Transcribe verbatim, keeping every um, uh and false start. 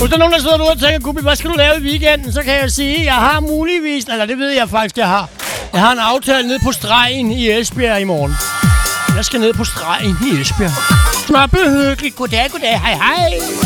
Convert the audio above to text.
Hvis der er nogen, der sidder derude og tænker, Gubbi, hvad skal du lave i weekenden? Så kan jeg sige, at jeg har muligvis, eller det ved jeg faktisk, jeg har. Jeg har en aftale nede på stregen i Esbjerg i morgen. Jeg skal ned på stregen i Esbjerg. Småbehyggeligt. Goddag, goddag. Hej, hej.